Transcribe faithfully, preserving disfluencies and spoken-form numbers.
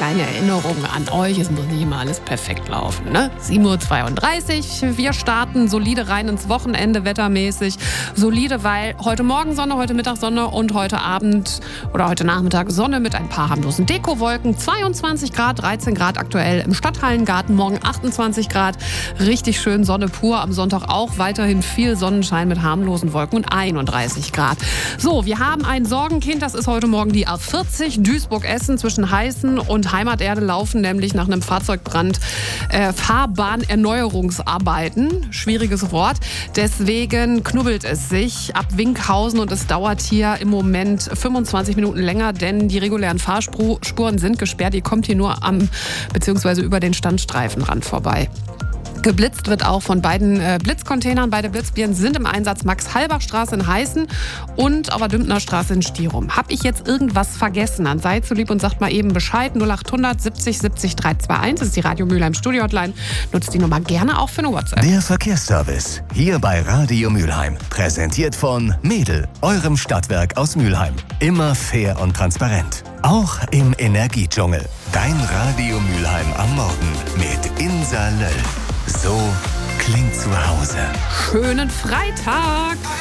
kleine Erinnerung an euch. Es muss nicht immer alles perfekt laufen, ne? sieben Uhr zweiunddreißig, wir starten solide rein ins Wochenende, wettermäßig. Solide, weil heute Morgen Sonne, heute Mittag Sonne und heute Abend oder heute Nachmittag Sonne mit ein paar harmlosen Dekowolken. zweiundzwanzig Grad, dreizehn Grad aktuell im Stadthallengarten, morgen achtundzwanzig Grad. Richtig schön Sonne pur. Am Sonntag auch weiterhin viel Sonnenschein mit harmlosen Wolken und einunddreißig Grad. So, wir haben ein Sorgenkind, das ist heute Morgen die A vierzig, Duisburg-Essen. Zwischen Heißen und Heimaterde laufen nämlich nach einem Fahrzeugbrand äh, Fahrbahnerneuerungsarbeiten. Schwieriges Wort. Deswegen knubbelt es sich ab Winkhausen und es dauert hier im Moment fünfundzwanzig Minuten länger, denn die regulären Fahrspuren sind gesperrt. Ihr kommt hier nur am bzw. über den Standstreifenrand vorbei. Geblitzt wird auch von beiden äh, Blitzcontainern. Beide Blitzbirnen sind im Einsatz. Max-Halbach-Straße in Heißen und Auerdümpner Straße in Stierum. Hab ich jetzt irgendwas vergessen? Dann seid so lieb und sagt mal eben Bescheid. null achthundert siebzig siebzig dreihunderteinundzwanzig. Das ist die Radio Mülheim Studio Hotline. Nutzt die Nummer gerne auch für eine WhatsApp. Der Verkehrsservice. Hier bei Radio Mülheim. Präsentiert von Mädel, eurem Stadtwerk aus Mülheim. Immer fair und transparent. Auch im Energiedschungel. Dein Radio Mülheim am Morgen mit Insa Löll. So klingt zu Hause. Schönen Freitag!